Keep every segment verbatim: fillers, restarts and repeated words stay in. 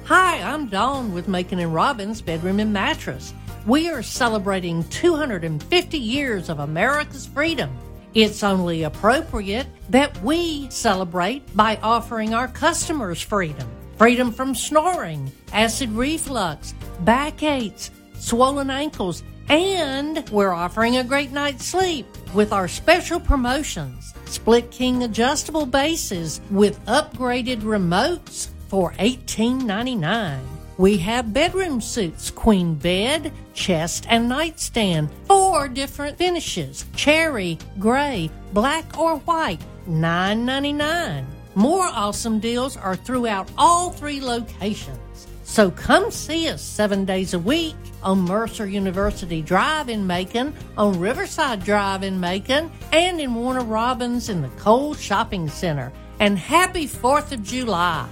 Hi, I'm Dawn with Macon and Robbins Bedroom and Mattress. We are celebrating two hundred fifty years of America's freedom. It's only appropriate that we celebrate by offering our customers freedom. Freedom from snoring, acid reflux, backaches, swollen ankles, and we're offering a great night's sleep with our special promotions. Split King adjustable bases with upgraded remotes for eighteen ninety-nine. We have bedroom suits, queen bed, chest, and nightstand, four different finishes, cherry, gray, black, or white, nine ninety-nine. More awesome deals are throughout all three locations. So come see us seven days a week on Mercer University Drive in Macon, on Riverside Drive in Macon, and in Warner Robins in the Cole Shopping Center. And happy fourth of July.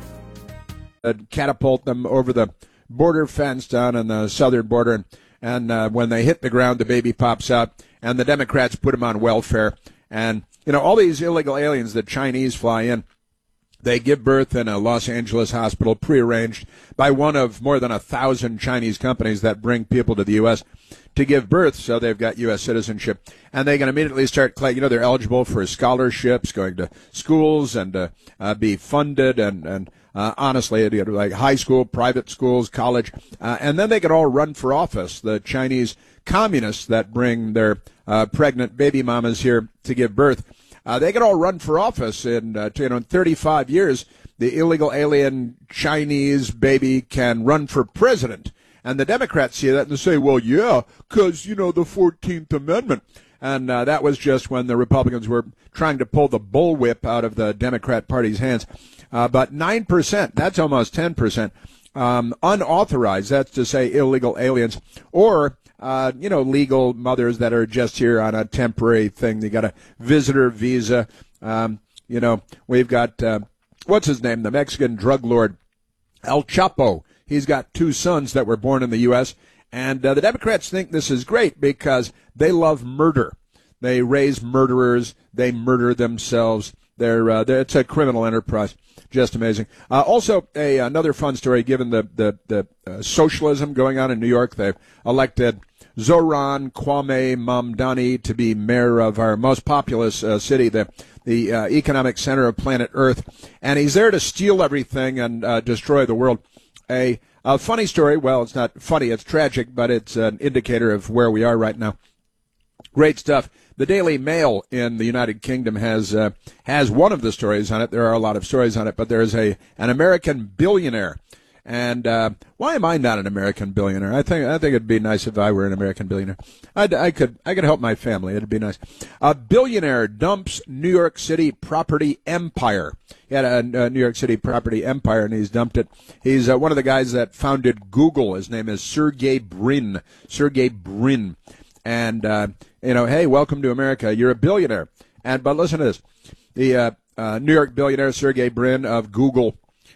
Uh, catapult them over the border fence down on the southern border, and, and uh, when they hit the ground, the baby pops out, and the Democrats put them on welfare. And, you know, all these illegal aliens that Chinese fly in, they give birth in a Los Angeles hospital prearranged by one of more than a thousand Chinese companies that bring people to the U S to give birth, so they've got U S citizenship. And they can immediately start, you know, they're eligible for scholarships, going to schools and uh, uh, be funded and, and uh, honestly, like high school, private schools, college. Uh, and then they can all run for office, the Chinese communists that bring their uh, pregnant baby mamas here to give birth. Uh, they could all run for office in, uh, you know, in thirty-five years. The illegal alien Chinese baby can run for president. And the Democrats see that and they say, well, yeah, because, you know, the fourteenth Amendment. And uh, that was just when the Republicans were trying to pull the bullwhip out of the Democrat Party's hands. Uh, but nine percent, that's almost ten percent, um, unauthorized, that's to say illegal aliens, or Uh, you know, legal mothers that are just here on a temporary thing. They got a visitor visa. Um, you know, we've got, uh, what's his name, the Mexican drug lord, El Chapo. He's got two sons that were born in the U S, and uh, the Democrats think this is great because they love murder. They raise murderers. They murder themselves. They're, uh, they're it's a criminal enterprise. Just amazing. Uh, also, a another fun story, given the, the, the uh, socialism going on in New York. They've elected Zoran Kwame Mamdani to be mayor of our most populous uh, city, the the uh, economic center of planet Earth, and he's there to steal everything and uh, destroy the world. A, a funny story. Well, it's not funny; it's tragic, but it's an indicator of where we are right now. Great stuff. The Daily Mail in the United Kingdom has uh, has one of the stories on it. There are a lot of stories on it, but there's a an American billionaire. And uh, why am I not an American billionaire? I think I think it'd be nice if I were an American billionaire. I'd, I could I could help my family. It'd be nice. A billionaire dumps New York City property empire. He had a, a New York City property empire, and he's dumped it. He's uh, one of the guys that founded Google. His name is Sergey Brin. Sergey Brin. And uh, you know, hey, welcome to America. You're a billionaire. And but listen to this: the uh, uh, New York billionaire Sergey Brin of Google.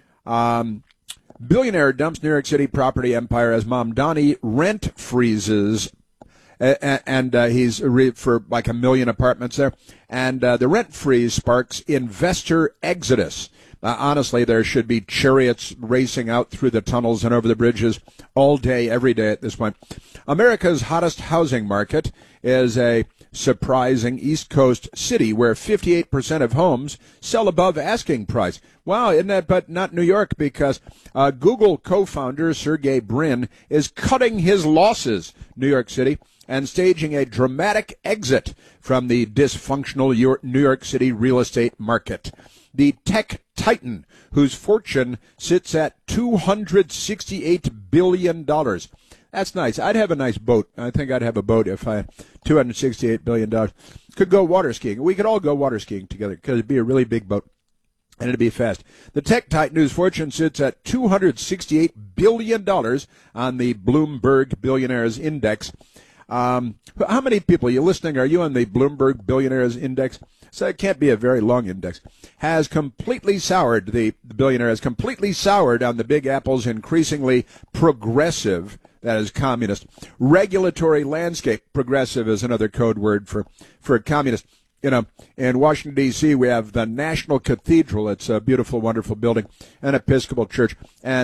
Um, Billionaire dumps New York City property empire as Mamdani rent freezes, and, and uh, he's re- for like a million apartments there. And uh, the rent freeze sparks investor exodus. Uh, honestly, there should be chariots racing out through the tunnels and over the bridges all day, every day at this point. America's hottest housing market is a surprising East Coast city where fifty-eight percent of homes sell above asking price. Wow, isn't that, but not New York, because uh, Google co-founder Sergey Brin is cutting his losses, New York City, and staging a dramatic exit from the dysfunctional New York City real estate market. The tech titan, whose fortune sits at two hundred sixty-eight billion dollars. That's nice. I'd have a nice boat. I think I'd have a boat if I had two hundred sixty-eight billion dollars. Could go water skiing. We could all go water skiing together because it'd be a really big boat. And it'd be fast. The tech titan, whose fortune sits at two hundred sixty-eight billion dollars on the Bloomberg Billionaires Index. Um, how many people are you listening? Are you on the Bloomberg Billionaires Index? So it can't be a very long index. Has completely soured, the, the billionaire has completely soured on the Big Apple's increasingly progressive, that is communist, regulatory landscape. Progressive is another code word for, for communist. You know, in Washington, D C, we have the National Cathedral. It's a beautiful, wonderful building, an Episcopal church. And